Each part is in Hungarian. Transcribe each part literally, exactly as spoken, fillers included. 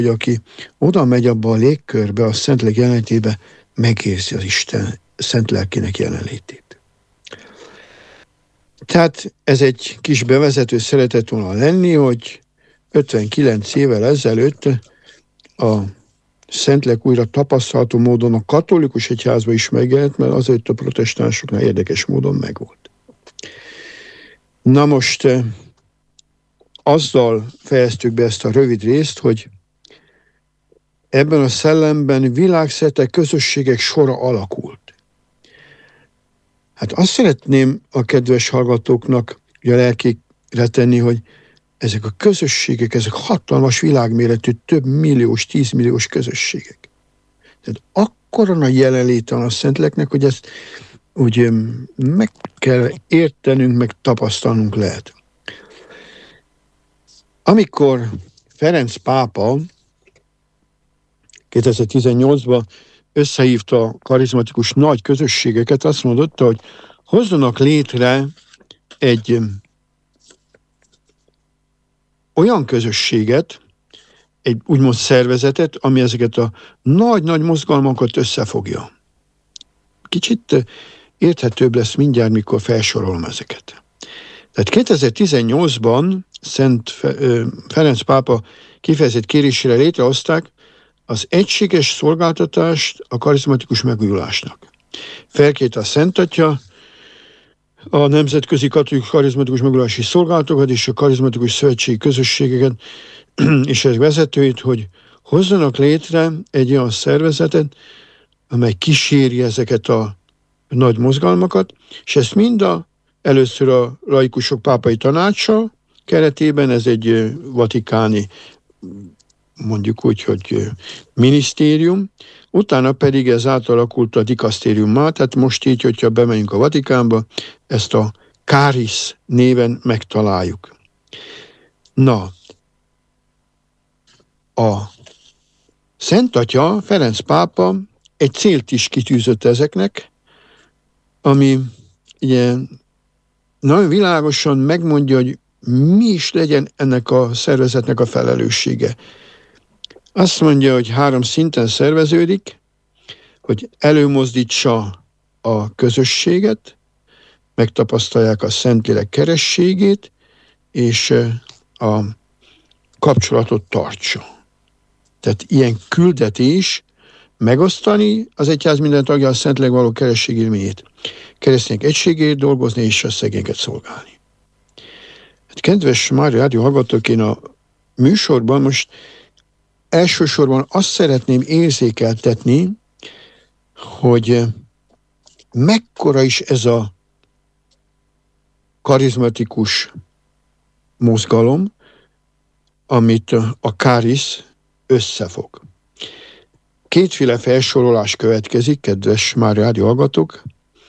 hogy aki oda megy abba a légkörbe, a Szentlélek jelenlétébe, megérzi az Isten szent lelkének jelenlétét. Tehát ez egy kis bevezető szeretett volna lenni, hogy ötvenkilenc évvel ezelőtt a Szentlélek újra tapasztalható módon a katolikus egyházban is megjelent, mert azért a protestánsoknál érdekes módon megvolt. Na most azzal fejeztük be ezt a rövid részt, hogy ebben a szellemben világszerte közösségek sora alakult. Hát azt szeretném a kedves hallgatóknak a lelkére tenni, hogy ezek a közösségek, ezek hatalmas világméretű, több milliós, tízmilliós közösségek. Tehát akkora nagy jelenléte van a Szentléleknek, hogy ezt úgy meg kell értenünk, meg tapasztalnunk lehet. Amikor Ferenc pápa kétezer-tizennyolcban összehívta a karizmatikus nagy közösségeket, azt mondotta, hogy hozzanak létre egy olyan közösséget, egy úgymond szervezetet, ami ezeket a nagy-nagy mozgalmakat összefogja. Kicsit érthetőbb lesz mindjárt, mikor felsorolom ezeket. Tehát kétezer-tizennyolcban Szent Ferenc pápa kifejezett kérésére létrehozták az egységes szolgáltatást a karizmatikus megújulásnak. Felkérte a Szent Atya a nemzetközi katolikus karizmatikus megújulási szolgálatokat és a karizmatikus szövetségi közösségeket és ezek vezetőit, hogy hozzanak létre egy olyan szervezetet, amely kíséri ezeket a nagy mozgalmakat, és ezt mind a, először a laikusok pápai tanácsa keretében, ez egy vatikáni, mondjuk úgy, hogy minisztérium, utána pedig ez átalakult a dikasztériummá, tehát most így, hogyha bemegyünk a Vatikánba, ezt a Caris néven megtaláljuk. Na, a Szent Atya, Ferenc pápa egy célt is kitűzött ezeknek, ami ugye nagyon világosan megmondja, hogy mi is legyen ennek a szervezetnek a felelőssége. Azt mondja, hogy három szinten szerveződik, hogy előmozdítsa a közösséget, megtapasztalják a Szentlélek kerességét, és a kapcsolatot tartsa. Tehát ilyen küldetés megosztani az egyház minden tagja a Szentlélek való kerességélményét, keresztények egységért dolgozni és a szegényeket szolgálni. Hát, kedves Mária Rádió hallgatók, én a műsorban most elsősorban azt szeretném érzékeltetni, hogy mekkora is ez a karizmatikus mozgalom, amit a Caris összefog. Kétféle felsorolás következik, kedves Mária Rádió hallgatók.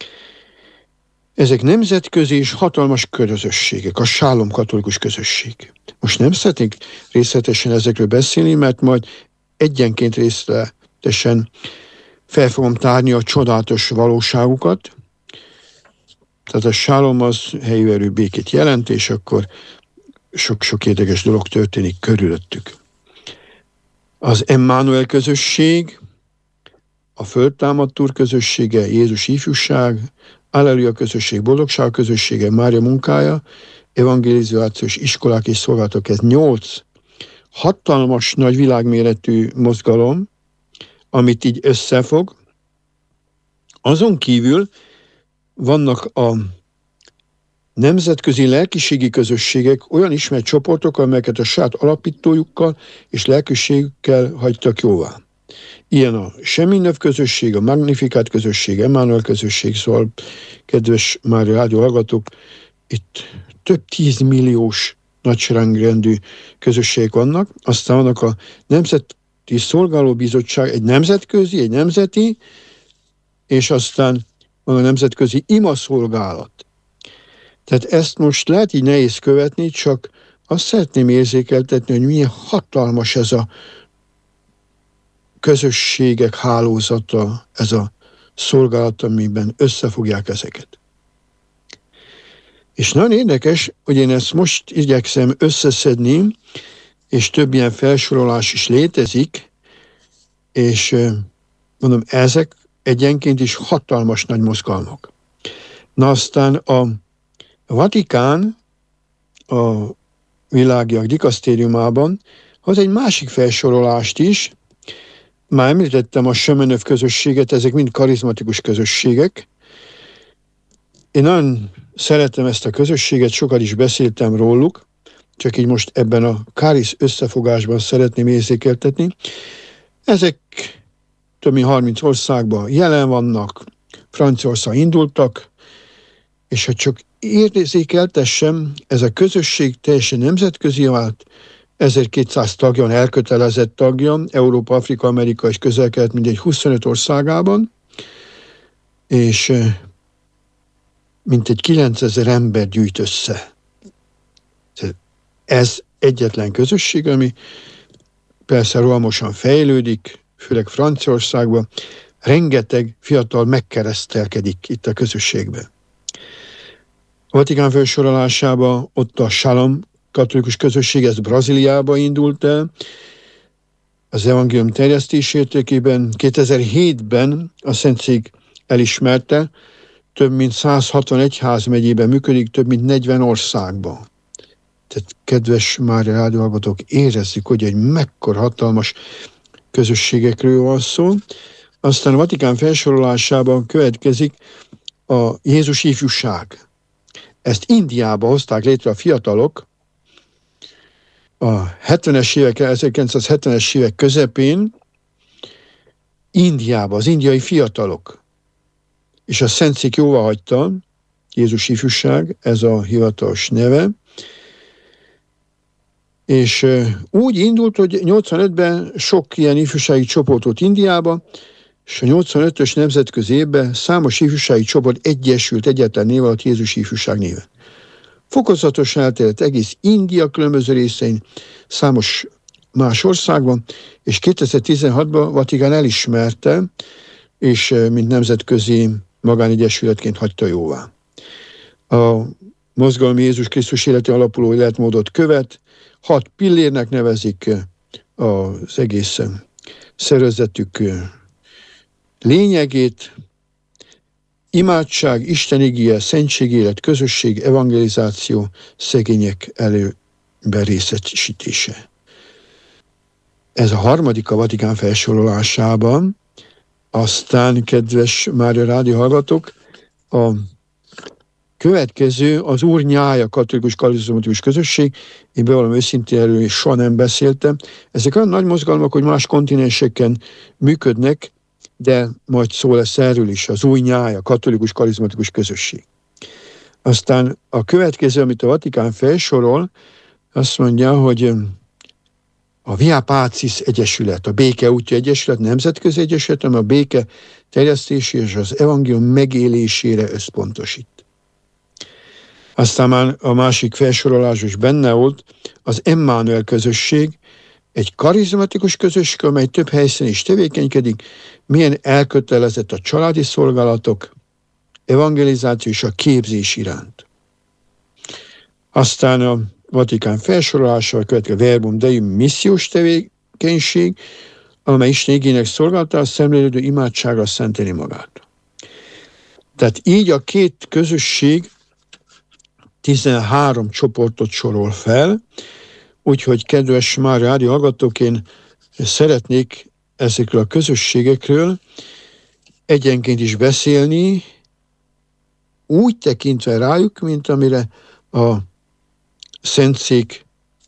Ezek nemzetközi és hatalmas közösségek, a Sálom katolikus közösség. Most nem szeretnék részletesen ezekről beszélni, mert majd egyenként részletesen fel fogom tárni a csodálatos valóságukat. Tehát a Sálom az helyű erő békét jelent, és akkor sok-sok érdekes dolog történik körülöttük. Az Emmanuel közösség, a Földtámadt Úr közössége, Jézus ifjúság, Alleluja közösség, boldogság közössége, Mária munkája, evangelizációs iskolák és szolgálatok, ez nyolc hatalmas nagy világméretű mozgalom, amit így összefog. Azon kívül vannak a nemzetközi lelkiségi közösségek, olyan ismert csoportok, amelyeket a saját alapítójukkal és lelkiségükkel hagytak jóvá. Ilyen a Semminev közösség, a Magnificat közösség, Emmanuel közösség, szóval kedves Mária Rádió hallgatók, itt több tízmilliós nagyságrendű közösségek vannak, aztán vannak a Nemzeti Szolgálóbizottság, egy nemzetközi, egy nemzeti, és aztán van a Nemzetközi Imaszolgálat. Tehát ezt most lehet így nehéz követni, csak azt szeretném érzékeltetni, hogy milyen hatalmas ez a közösségek hálózata, ez a szolgálat, amiben összefogják ezeket. És nagyon érdekes, hogy én ezt most igyekszem összeszedni, és több ilyen felsorolás is létezik, és mondom, ezek egyenként is hatalmas nagy mozgalmak. Na aztán a Vatikán a világiak dikasztériumában az egy másik felsorolást is. Már említettem a Semenov közösséget, ezek mind karizmatikus közösségek. Én nagyon szeretem ezt a közösséget, sokat is beszéltem róluk, csak így most ebben a Charis összefogásban szeretném érzékeltetni. Ezek több mint harminc országban jelen vannak, Franciaország indultak, és ha csak érzékeltessem, ez a közösség teljesen nemzetközi vált, ezerkétszáz tagja van, elkötelezett tagja, Európa, Afrika, Amerika és Közel-Kelet mindegy huszonöt országában, és mintegy kilencezer ember gyűjt össze. Ez egyetlen közösség, ami persze rohamosan fejlődik, főleg Franciaországban, rengeteg fiatal megkeresztelkedik itt a közösségben. A Vatikán felsorolásában ott a Shalom katolikus közösség, ez Brazíliába indult el, az evangélium terjesztés értékében. kétezer-hétben a Szentszék elismerte, több mint száz hatvan egyházmegyében működik, több mint negyven országban. Tehát kedves Mária rádióhallgatók, érezzük, hogy egy mekkora hatalmas közösségekről van szó. Aztán a Vatikán felsorolásában következik a Jézus ifjúság. Ezt Indiába hozták létre a fiatalok a hetvenes évek, ezerkilencszázhetvenes évek közepén, Indiába, az indiai fiatalok. És a Szentszék jóvá hagyta, Jézus ifjúság, ez a hivatalos neve, és úgy indult, hogy nyolcvanötben sok ilyen ifjúsági csoport volt Indiába, és a nyolcvanötös nemzetközi évben számos ifjúsági csoport egyesült egyetlen név alatt Jézus ifjúság néven. Fokozatosan elterjedt egész India különböző részein, számos más országban, és kétezer-tizenhatban Vatikán elismerte, és mint nemzetközi magánegyesületként hagyta jóvá. A mozgalmi Jézus Krisztus életi alapuló életmódot követ, hat pillérnek nevezik az egész szervezetük lényegét: imádság, Isten igéje, szentségélet, közösség, evangelizáció, szegények előben részesítése. Ez a harmadik a Vatikán felsorolásában. Aztán, kedves Mária rádió hallgatók, a következő az Úr nyája katolikus karizmatikus közösség. Én bevallom őszintén, erről is soha nem beszéltem. Ezek olyan nagy mozgalmak, hogy más kontinenseken működnek, de majd szó lesz erről is, az új nyája, katolikus karizmatikus közösség. Aztán a következő, amit a Vatikán felsorol, azt mondja, hogy a Via Pacis Egyesület, a Béke útja Egyesület, nemzetközi egyesület, ami a béke terjesztési és az evangélium megélésére összpontosít. Aztán már a másik felsorolás is benne volt, az Emmanuel közösség, egy karizmatikus közösség, amely több helyszínen is tevékenykedik, milyen elkötelezett a családi szolgálatok, evangelizáció és a képzés iránt. Aztán a Vatikán felsorolása, következő Verbum Dei missziós tevékenység, amely Isten igének szolgálata, a szemlélődő imádságra szenteli magát. Tehát így a két közösség tizenhárom csoportot sorol fel, úgyhogy kedves Mária rádió hallgatók, én szeretnék ezekről a közösségekről egyenként is beszélni, úgy tekintve rájuk, mint amire a Szentszék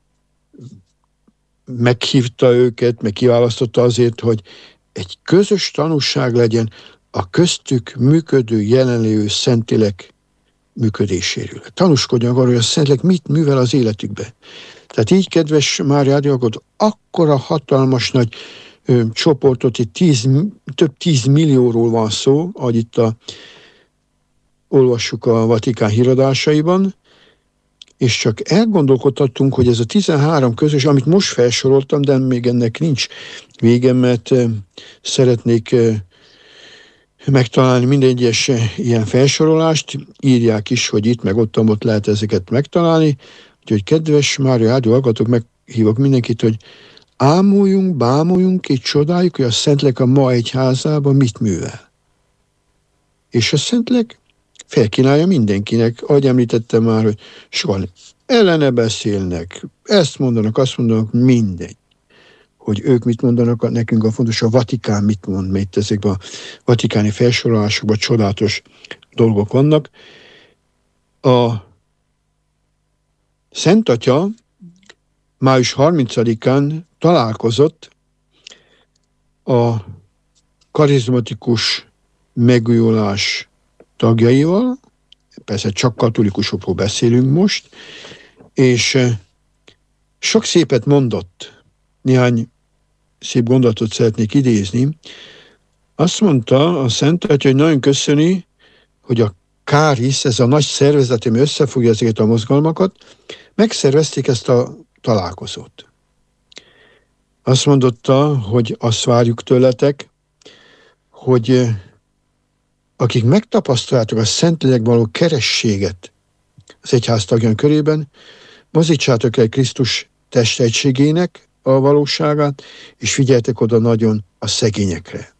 meghívta őket, meg kiválasztotta azért, hogy egy közös tanúság legyen a köztük működő, jelenlévő szentlélek működéséről. Tanúskodjanak arról, hogy a szentlélek mit művel az életükbe. Tehát így, kedves Mária rádió hallgatók, akkora hatalmas nagy ö, csoportot, itt tíz, több tíz millióról van szó, ahogy itt a, olvassuk a Vatikán híradásaiban, és csak elgondolkodhatunk, hogy ez a tizenhárom közös, amit most felsoroltam, de még ennek nincs vége, mert euh, szeretnék euh, megtalálni minden egyes ilyen felsorolást, írják is, hogy itt meg ott, ott lehet ezeket megtalálni, úgyhogy kedves Mária rádió hallgatók, meg hívok mindenkit, hogy ámuljunk, bámuljunk, és csodáljuk, hogy a Szentlélek a ma egyházában mit művel. És a Szentlélek felkínálja mindenkinek, ahogy említettem már, hogy sokan ellene beszélnek, ezt mondanak, azt mondanak, mindegy. Hogy ők mit mondanak, nekünk a fontos, a Vatikán mit mond, mert ezekben a vatikáni felsorolásokban csodálatos dolgok vannak. A Szent Atya május harmincadikán találkozott a karizmatikus megújulás tagjaival, persze csak katolikusokról beszélünk most, és sok szépet mondott, néhány szép gondolatot szeretnék idézni. Azt mondta a Szent Atya, hogy nagyon köszöni, hogy a Kárisz, ez a nagy szervezet, ami összefogja ezeket a mozgalmakat, megszervezték ezt a találkozót. Azt mondotta, hogy azt várjuk tőletek, hogy akik megtapasztaljátok a Szentlélekben való kerességet az egyház tagjan körében, mozítsátok el Krisztus testegységének a valóságát, és figyeltek oda nagyon a szegényekre.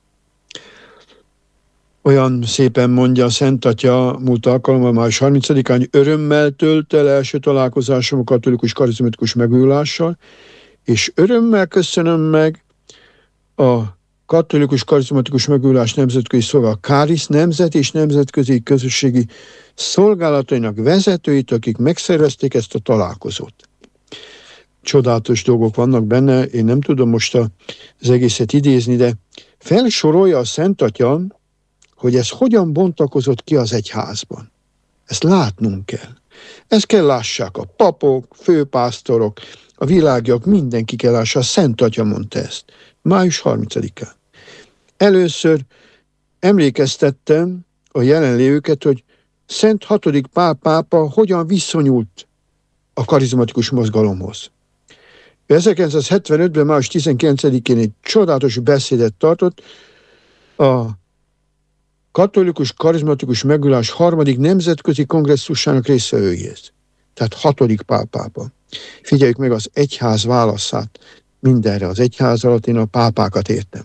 Olyan szépen mondja a Szent Atya múlt alkalommal, május harmincadikán, hogy örömmel tölt el első találkozásom a katolikus karizmatikus megújulással, és örömmel köszönöm meg a katolikus karizmatikus megújulás nemzetközi szolgálat, Kárisz nemzet és nemzetközi közösségi szolgálatainak vezetőit, akik megszervezték ezt a találkozót. Csodálatos dolgok vannak benne, én nem tudom most az egészet idézni, de felsorolja a Szent Atya, hogy ez hogyan bontakozott ki az egyházban. Ezt látnunk kell. Ezt kell lássák a papok, főpásztorok, a világiak, mindenki kell lássa. A Szent Atya mondta ezt. május harmincadikán. Először emlékeztettem a jelenlévőket, hogy Szent hatodik Pál pápa hogyan viszonyult a karizmatikus mozgalomhoz. ezerkilencszázhetvenötben. május tizenkilencedikén egy csodálatos beszédet tartott a katolikus karizmatikus megújulás harmadik nemzetközi kongresszusának résztvevőjéhez. Tehát hatodik Pál pápa. Figyeljük meg az egyház válaszát mindenre. Az egyház alatt én a pápákat értem.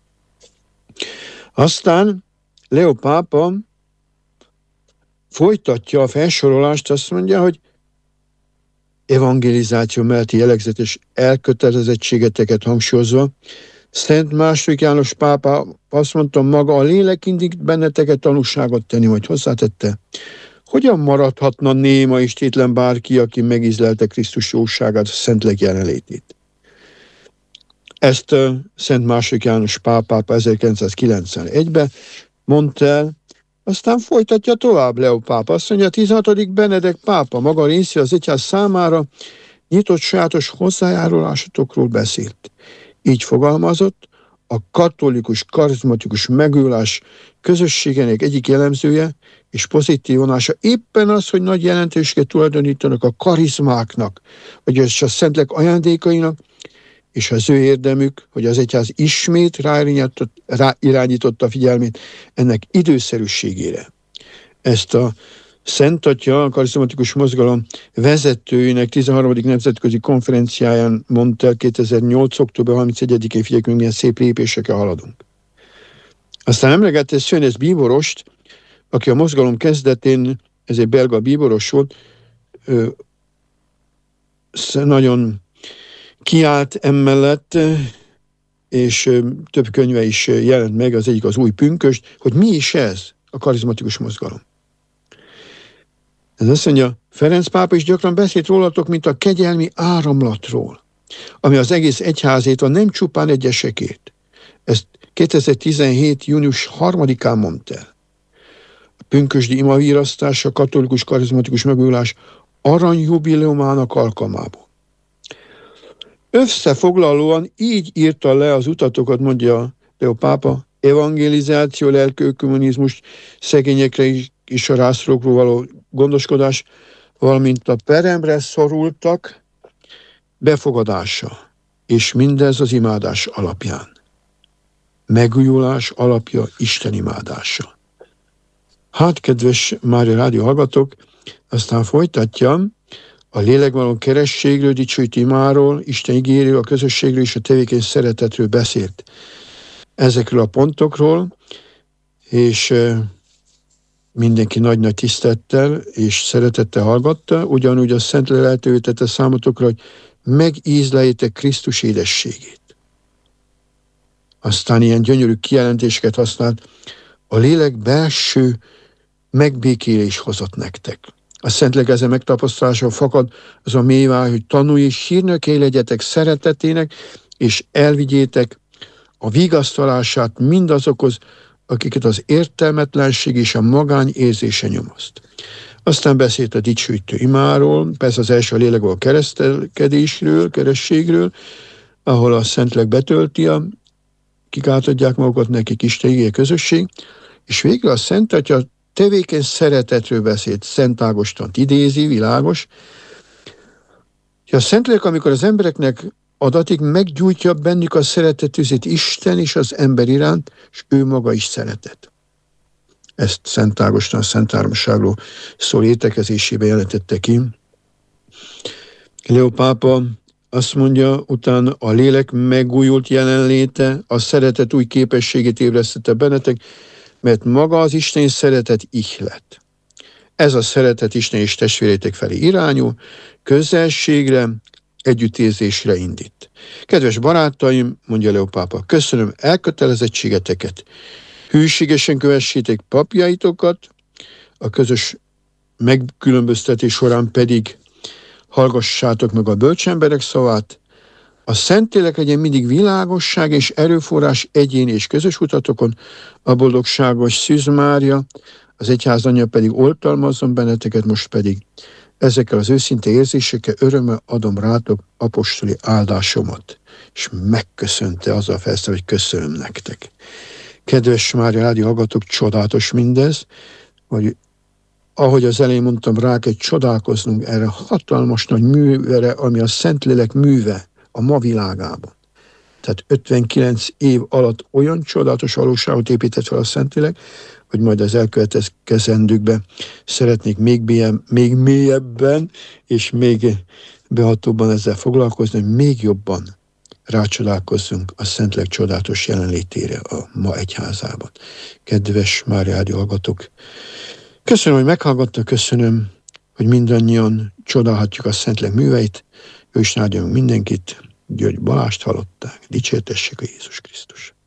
Aztán Leó pápa folytatja a felsorolást, azt mondja, hogy evangelizáció melletti jellegzetes elkötelezettségeteket hangsúlyozva, Szent második János pápa azt mondta, maga a lélek indít benneteket tanúságot tenni, majd hozzátette, hogyan maradhatna néma és tétlen bárki, aki megízlelte Krisztus jóságát, a Szentlélek jelenlétét. Ezt uh, Szent második János Pál pápa ezerkilencszázkilencvenegyben mondta el, aztán folytatja tovább Leó pápa. Azt mondja, a tizenhatodik Benedek pápa maga részére az egyház számára nyitott sajátos hozzájárulásokról beszélt. Így fogalmazott, a katolikus karizmatikus megújulás közösségének egyik jellemzője és pozitív vonása éppen az, hogy nagy jelentőséget tulajdonítanak a karizmáknak, vagyis a Szentlélek ajándékainak, és az ő érdemük, hogy az egyház ismét ráirányította a figyelmét ennek időszerűségére. Ezt a Szent Atya, a karizmatikus mozgalom vezetőinek tizenharmadik nemzetközi konferenciáján mondta el kétezer-nyolc. október harmincegyedikén, figyeljük meg, milyen szép lépésekkel haladunk. Aztán emlegette Szönes bíborost, aki a mozgalom kezdetén, ez egy belga bíboros volt, nagyon kiállt emellett, és több könyve is jelent meg, az egyik az Új pünkösd, hogy mi is ez a karizmatikus mozgalom. Ez azt mondja, Ferenc pápa is gyakran beszélt rólatok, mint a kegyelmi áramlatról, ami az egész egyházét van, nem csupán egyesekét. Ezt kétezer-tizenhét. június harmadikán mondta el. A pünkösdi imavírasztás a katolikus karizmatikus megújulás aranyjubileumának alkalmából. Összefoglalóan így írta le az utatokat, mondja Leó pápa, evangelizáció, lelkiökumenizmus, szegényekre és a rászorulókról való gondoskodás, valamint a peremre szorultak befogadása, és mindez az imádás alapján. Megújulás alapja Isten imádása. Hát, kedves Mária Rádió hallgatók, aztán folytatja A lélekben kerességről, dicsőít imáról, Isten igéről, a közösségről és a tevékeny szeretetről beszélt. Ezekről a pontokról, és mindenki nagy-nagy tisztelettel és szeretettel hallgatta, ugyanúgy a Szentlélek lehetővé tette számotokra, hogy megízleljétek Krisztus édességét. Aztán ilyen gyönyörű kijelentéseket használt, a lélek belső megbékélés hozott nektek. A Szentlélek ezen megtapasztalása fakad az a mély vágy, hogy tanulj és hírnökei legyetek szeretetének, és elvigyétek a vigasztalását mindazokhoz, akiket az értelmetlenség és a magány érzése nyomaszt. Aztán beszélt a dicsőítő imáról, persze az első a lélekből a keresztelkedésről, kerességről, ahol a Szentlélek betölti, a, kik átadják magukat nekik, Isten igéje közösség, és végül a Szent Atya tevékeny szeretetről beszélt, Szent Ágostant idézi, világos. A Szentlélek, amikor az embereknek adatik, meggyújtja bennük a szeretetűzét Isten és az ember iránt, és ő maga is szeretet. Ezt Szent Ágoston Szent Háromságról szól értekezésében jelentette ki. Leó pápa azt mondja, utána a lélek megújult jelenléte, a szeretet új képességét ébresztette bennetek, mert maga az Isten szeretet ihlet. Ez a szeretet Isten és testvéreitek felé irányul, közelségre, együttérzésre indít. Kedves barátaim, mondja Leó pápa, köszönöm elkötelezettségeteket, hűségesen kövessétek papjaitokat, a közös megkülönböztetés során pedig hallgassátok meg a bölcsemberek szavát, a Szentlélek legyen mindig világosság és erőforrás egyéni és közös utatokon, a boldogságos Szűz Mária, az egyház anyja pedig oltalmazzon benneteket, most pedig ezekkel az őszinte érzésekkel örömmel adom rátok apostoli áldásomat. És megköszönte azzal felszól, hogy köszönöm nektek. Kedves Mária rádió hallgatók, csodálatos mindez, hogy ahogy az elején mondtam, rá kell csodálkoznunk erre hatalmas nagy művere, ami a Szentlélek műve a ma világában. Tehát ötvenkilenc év alatt olyan csodálatos valóságot épített fel a Szentlélek, hogy majd az elkövetkezendőkben szeretnék még, mélyebb, még mélyebben és még behatóbban ezzel foglalkozni, hogy még jobban rácsodálkozzunk a Szentlélek csodálatos jelenlétére a ma egyházában. Kedves Mária rádió hallgatók, köszönöm, hogy meghallgattak, köszönöm, hogy mindannyian csodálhatjuk a Szentlélek műveit. Ő is áldjon mindenkit, György Balást hallották, dicsértessék a Jézus Krisztus.